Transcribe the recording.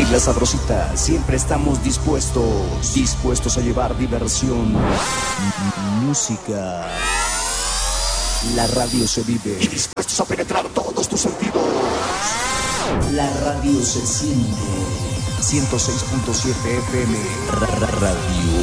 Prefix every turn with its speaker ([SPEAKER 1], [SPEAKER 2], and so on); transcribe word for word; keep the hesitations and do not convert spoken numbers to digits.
[SPEAKER 1] En La Sabrosita siempre estamos dispuestos, dispuestos a llevar diversión, música. La radio se vive y dispuestos a penetrar todos tus sentidos. La radio se siente. ciento seis punto siete F M. Radio